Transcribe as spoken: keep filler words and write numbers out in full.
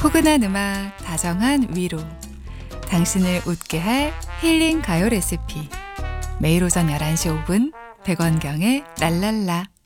포근한 음악, 다정한 위로. 당신을 웃게 할 힐링 가요 레시피. 매일 오전 열한 시 오 분 백원경의 랄랄라.